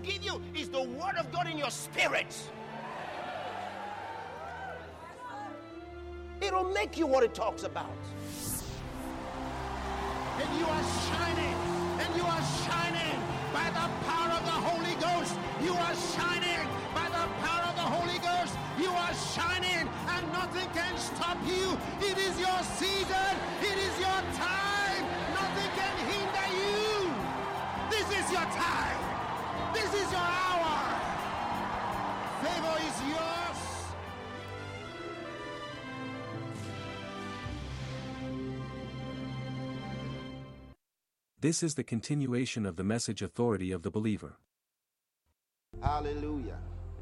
give you is the Word of God in your spirit. It'll make you what it talks about. And you are shining. And you are shining by the power of the Holy Ghost. You are shining by the power of the Holy Ghost. You are shining and nothing can stop you. It is your season. It is your time. Nothing can hinder you. This is your time. This is your hour. Favor is yours. This is the continuation of the message authority of the believer. Hallelujah.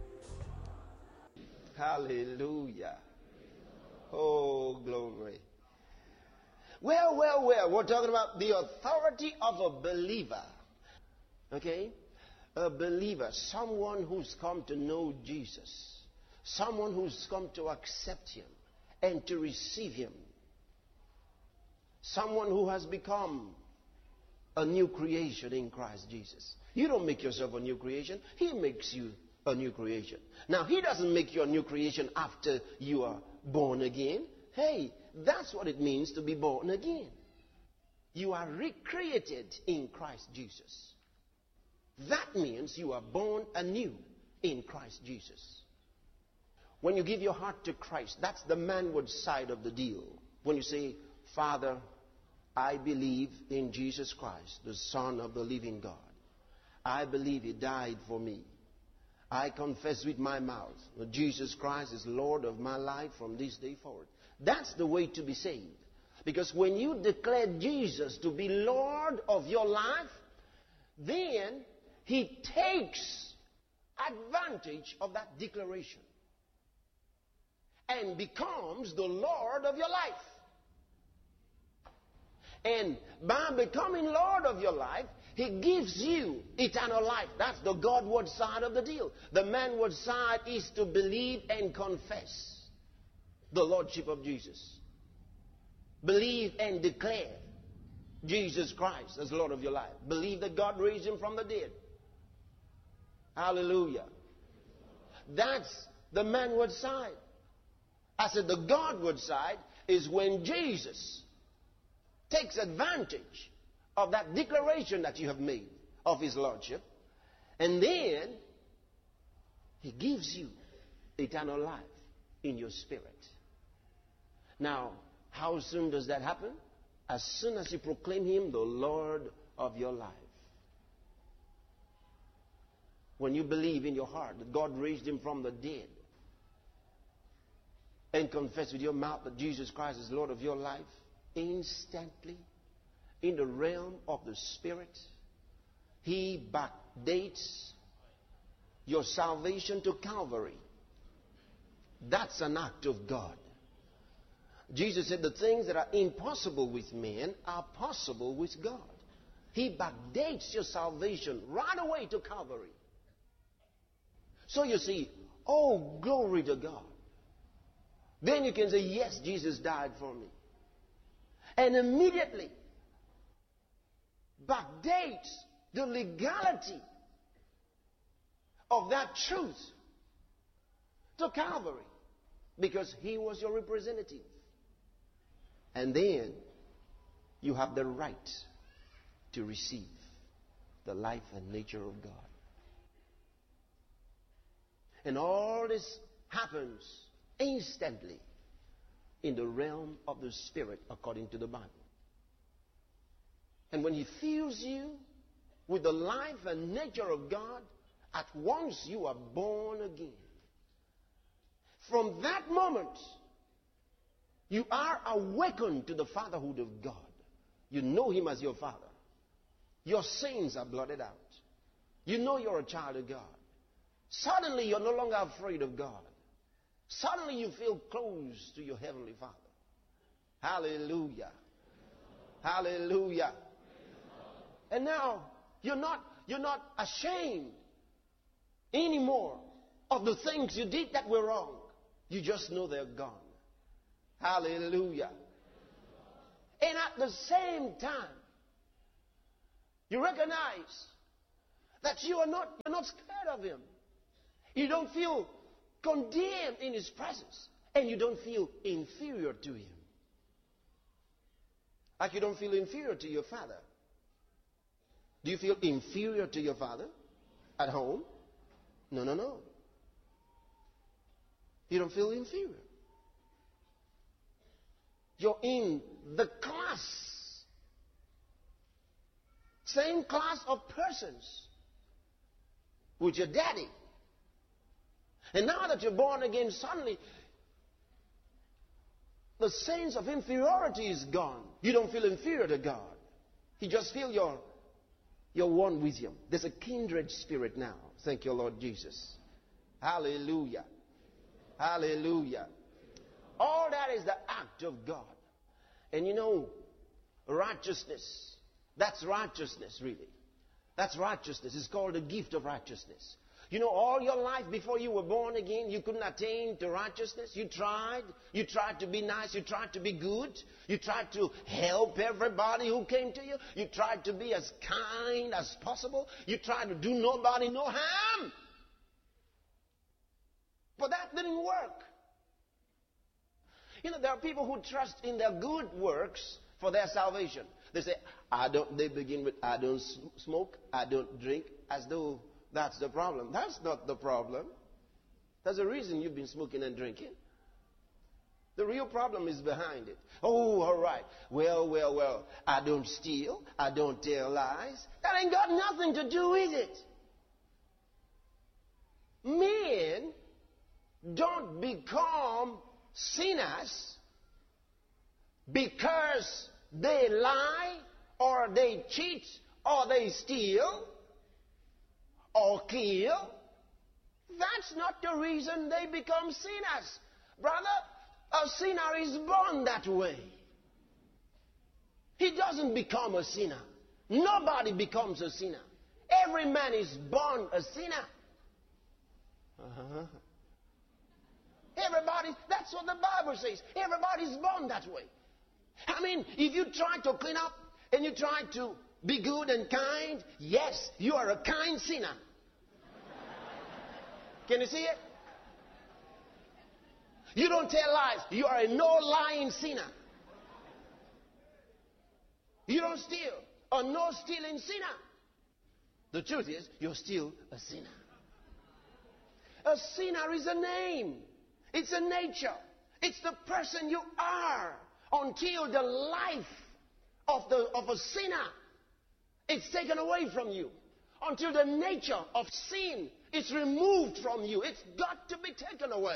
Hallelujah. Oh, glory. Well. We're talking about the authority of a believer. Okay? A believer. Someone who's come to know Jesus. Someone who's come to accept Him and to receive Him. Someone who has become a new creation in Christ Jesus. You don't make yourself a new creation. He makes you a new creation. Now, He doesn't make you a new creation after you are born again. Hey, that's what it means to be born again. You are recreated in Christ Jesus. That means you are born anew in Christ Jesus. When you give your heart to Christ, that's the manward side of the deal. When you say, Father, I believe in Jesus Christ, the Son of the living God. I believe He died for me. I confess with my mouth that Jesus Christ is Lord of my life from this day forward. That's the way to be saved. Because when you declare Jesus to be Lord of your life, then He takes advantage of that declaration and becomes the Lord of your life. And by becoming Lord of your life, He gives you eternal life. That's the Godward side of the deal. The manward side is to believe and confess the Lordship of Jesus. Believe and declare Jesus Christ as Lord of your life. Believe that God raised Him from the dead. Hallelujah. That's the manward side. I said the Godward side is when Jesus takes advantage of that declaration that you have made of His Lordship, and then He gives you eternal life in your spirit. Now, how soon does that happen? As soon as you proclaim Him the Lord of your life. When you believe in your heart that God raised Him from the dead, and confess with your mouth that Jesus Christ is Lord of your life, instantly, in the realm of the Spirit, He backdates your salvation to Calvary. That's an act of God. Jesus said the things that are impossible with men are possible with God. He backdates your salvation right away to Calvary. So you see, oh, glory to God. Then you can say, yes, Jesus died for me. And immediately backdates the legality of that truth to Calvary, because He was your representative. And then you have the right to receive the life and nature of God. And all this happens instantly in the realm of the Spirit, according to the Bible. And when He fills you with the life and nature of God, at once you are born again. From that moment, you are awakened to the fatherhood of God. You know Him as your Father. Your sins are blotted out. You know you're a child of God. Suddenly you're no longer afraid of God. Suddenly you feel close to your Heavenly Father. Hallelujah. Hallelujah. And now you're not ashamed anymore of the things you did that were wrong. You just know they're gone. Hallelujah. And at the same time, you recognize That you're not scared of him. You don't feel condemned in his presence. And you don't feel inferior to him. Like you don't feel inferior to your father. Do you feel inferior to your father at home? No, no, no. You don't feel inferior. You're in the class. Same class of persons with your daddy. And now that you're born again, suddenly the sense of inferiority is gone. You don't feel inferior to God. You just feel you're one with him. There's a kindred spirit now. Thank you, Lord Jesus. Hallelujah. Hallelujah. All that is the act of God. And you know, righteousness, that's righteousness really. That's righteousness. It's called the gift of righteousness. You know, all your life before you were born again, you couldn't attain to righteousness. You tried. You tried to be nice. You tried to be good. You tried to help everybody who came to you. You tried to be as kind as possible. You tried to do nobody no harm. But that didn't work. You know, there are people who trust in their good works for their salvation. They say, they begin with, I don't smoke, I don't drink, as though that's the problem. That's not the problem. There's a reason you've been smoking and drinking. The real problem is behind it. Oh, all right. Well, I don't steal, I don't tell lies. That ain't got nothing to do with it. Men don't become sinners because they lie or they cheat or they steal or kill. That's not the reason they become sinners. Brother, a sinner is born that way. He doesn't become a sinner. Nobody becomes a sinner. Every man is born a sinner. Everybody, that's what the Bible says. Everybody's born that way. I mean, if you try to clean up and you try to be good and kind, yes, you are a kind sinner. Can you see it? You don't tell lies. You are a no-lying sinner. You don't steal. A no-stealing sinner. The truth is, you're still a sinner. A sinner is a name. It's a nature. It's the person you are until the life of a sinner is taken away from you. Until the nature of sin is removed from you. It's got to be taken away.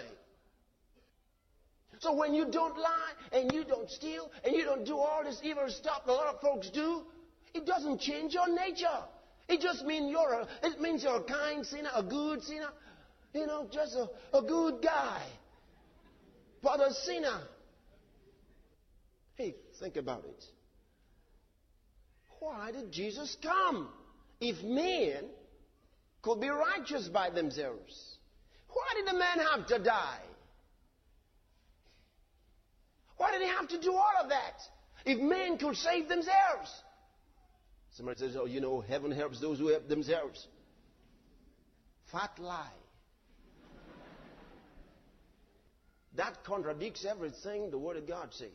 So when you don't lie and you don't steal and you don't do all this evil stuff a lot of folks do, it doesn't change your nature. It just means you're a kind sinner, a good sinner, just a good guy. But a sinner. Hey, think about it. Why did Jesus come? If men could be righteous by themselves, why did the man have to die? Why did he have to do all of that? If men could save themselves. Somebody says, heaven helps those who help themselves. Fat lie. That contradicts everything the Word of God says.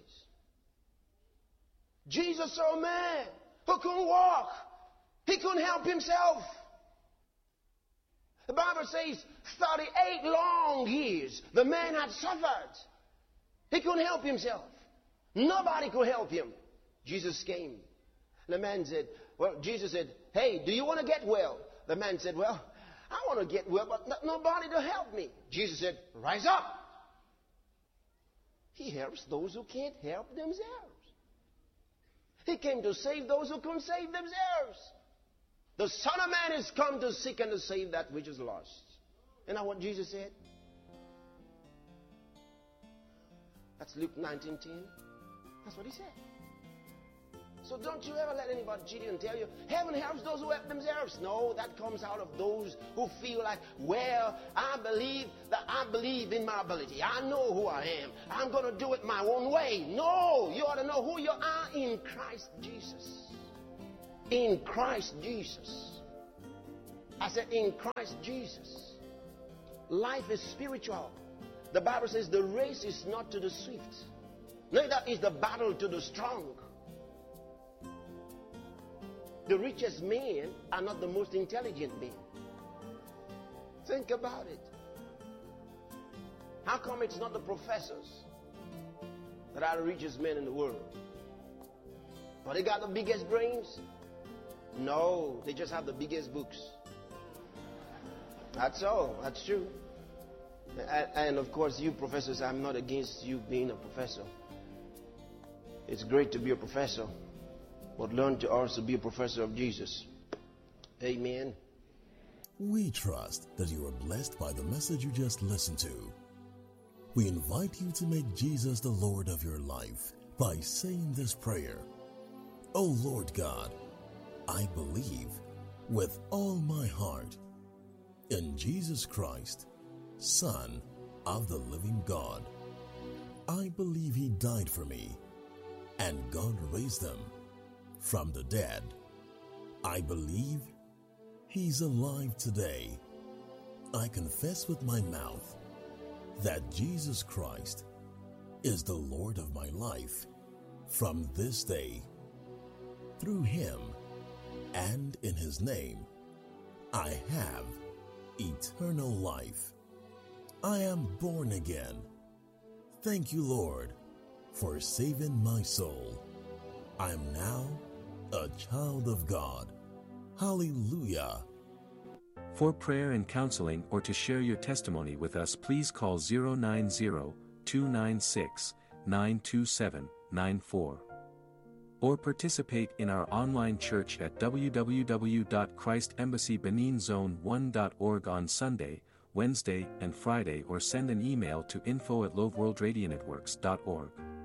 Jesus saw a man who couldn't walk. He couldn't help himself. The Bible says 38 long years the man had suffered. He couldn't help himself. Nobody could help him. Jesus came. The man said, Jesus said, hey, do you want to get well? The man said, well, I want to get well, but nobody to help me. Jesus said, rise up. He helps those who can't help themselves. He came to save those who couldn't save themselves. The Son of Man is come to seek and to save that which is lost. Isn't that what Jesus said? That's Luke 19:10. That's what he said. So don't you ever let anybody cheat you and tell you, heaven helps those who help themselves. No, that comes out of those who feel like, well, I believe in my ability. I know who I am. I'm going to do it my own way. No, you ought to know who you are in Christ Jesus. In Christ Jesus. I said, in Christ Jesus. Life is spiritual. The Bible says the race is not to the swift, neither is the battle to the strong. The richest men are not the most intelligent men. Think about it. How come it's not the professors that are the richest men in the world? But they got the biggest brains? No, they just have the biggest books. That's all. That's true. And of course, you professors, I'm not against you being a professor. It's great to be a professor, but learn to also be a professor of Jesus. Amen. We trust that you are blessed by the message you just listened to. We invite you to make Jesus the Lord of your life by saying this prayer. Oh Lord God, I believe with all my heart in Jesus Christ, Son of the living God. I believe He died for me and God raised Him from the dead. I believe He's alive today. I confess with my mouth that Jesus Christ is the Lord of my life from this day. Through Him and in His name, I have eternal life. I am born again. Thank you, Lord, for saving my soul. I am now a child of God. Hallelujah. For prayer and counseling or to share your testimony with us, please call 090-296-92794. Or participate in our online church at www.christembassybeninzone1.org on Sunday, Wednesday, and Friday, or send an email to info@loveworldradionetworks.org.